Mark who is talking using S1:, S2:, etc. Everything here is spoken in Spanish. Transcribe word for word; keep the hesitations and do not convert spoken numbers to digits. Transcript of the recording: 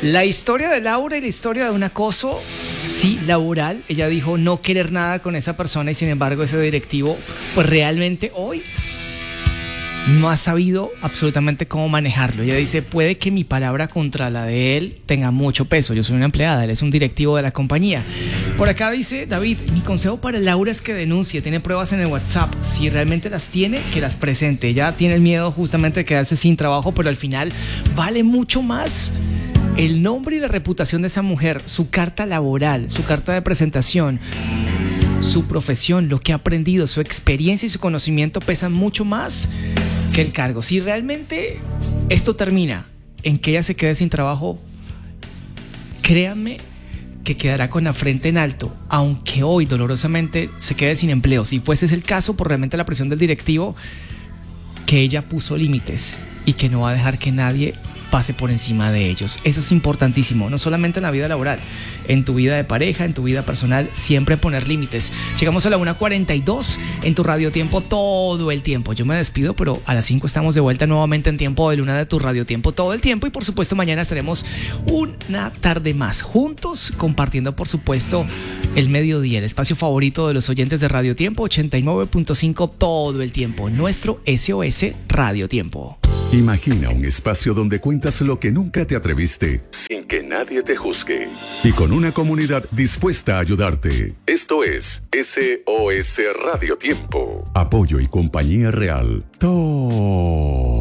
S1: La historia de Laura y la historia de un acoso, sí, laboral. Ella dijo no querer nada con esa persona y sin embargo ese directivo, pues realmente hoy no ha sabido absolutamente cómo manejarlo. Ella dice, puede que mi palabra contra la de él tenga mucho peso. Yo soy una empleada, él es un directivo de la compañía. Por acá dice David, mi consejo para Laura es que denuncie, tiene pruebas en el WhatsApp. Si realmente las tiene, que las presente. Ella tiene el miedo justamente de quedarse sin trabajo, pero al final vale mucho más el nombre y la reputación de esa mujer, su carta laboral, su carta de presentación, su profesión, lo que ha aprendido, su experiencia y su conocimiento pesan mucho más que el cargo. Si realmente esto termina en que ella se quede sin trabajo, créanme que quedará con la frente en alto, aunque hoy dolorosamente se quede sin empleo. Si fuese ese el caso, por realmente la presión del directivo, que ella puso límites y que no va a dejar que nadie pase por encima de ellos. Eso es importantísimo, no solamente en la vida laboral, en tu vida de pareja, en tu vida personal, siempre poner límites. Llegamos a la una cuarenta y dos en tu Radio Tiempo todo el tiempo. Yo me despido, pero a las cinco estamos de vuelta nuevamente en Tiempo de Luna de tu Radio Tiempo todo el tiempo y por supuesto mañana estaremos una tarde más juntos compartiendo por supuesto el mediodía, el espacio favorito de los oyentes de Radio Tiempo ochenta y nueve punto cinco todo el tiempo, nuestro S O S Radio Tiempo.
S2: Imagina un espacio donde cuentas lo que nunca te atreviste, sin que nadie te juzgue, y con una comunidad dispuesta a ayudarte. Esto es S O S Radio Tiempo. Apoyo y compañía real. Todo.